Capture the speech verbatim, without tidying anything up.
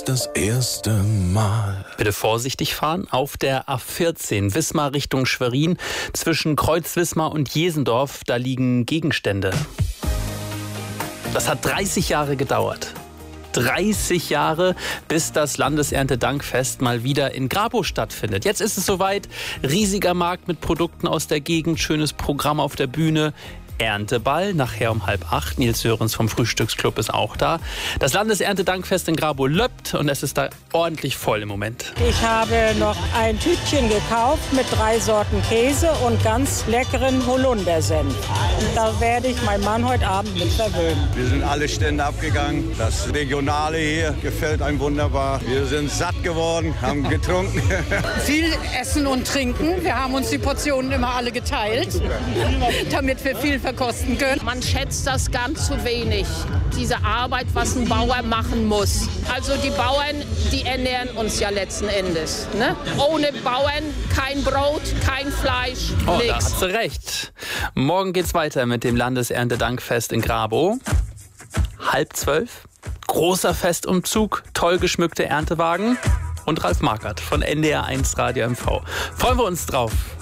Das erste Mal. Bitte vorsichtig fahren auf der A vierzehn, Wismar Richtung Schwerin. Zwischen Kreuz Wismar und Jesendorf, da liegen Gegenstände. Das hat dreißig Jahre gedauert. dreißig Jahre, bis das Landeserntedankfest mal wieder in Grabow stattfindet. Jetzt ist es soweit. Riesiger Markt mit Produkten aus der Gegend, schönes Programm auf der Bühne. Ernteball, nachher um halb acht. Nils Sörens vom Frühstücksclub ist auch da. Das Landeserntedankfest in Grabow löppt und es ist da ordentlich voll im Moment. Ich habe noch ein Tütchen gekauft mit drei Sorten Käse und ganz leckeren Holundersenf. Da werde ich meinen Mann heute Abend mit verwöhnen. Wir sind alle Stände abgegangen. Das Regionale hier gefällt einem wunderbar. Wir sind satt geworden, haben getrunken. Viel essen und trinken. Wir haben uns die Portionen immer alle geteilt, damit wir viel verkosten können. Man schätzt das ganz zu wenig, diese Arbeit, was ein Bauer machen muss. Also die Bauern, die ernähren uns ja letzten Endes. Ne? Ohne Bauern kein Brot, kein Fleisch, oh, nichts. Da hat sie recht. Morgen geht's weiter mit dem Landeserntedankfest in Grabow. Halb zwölf, großer Festumzug, toll geschmückte Erntewagen und Ralf Markert von N D R eins Radio M V. Freuen wir uns drauf.